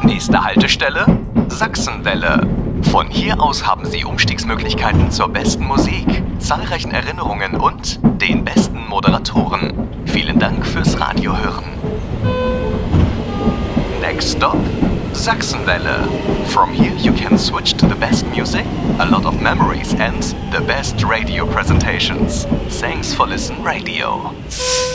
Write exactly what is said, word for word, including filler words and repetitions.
Nächste Haltestelle: Sachsenwelle. Von hier aus haben Sie Umstiegsmöglichkeiten zur besten Musik, zahlreichen Erinnerungen und den besten Moderatoren. Vielen Dank fürs Radiohören. Next stop: Sachsenwelle. From here you can switch to the best music, a lot of memories and the best radio presentations. Thanks for listening, radio.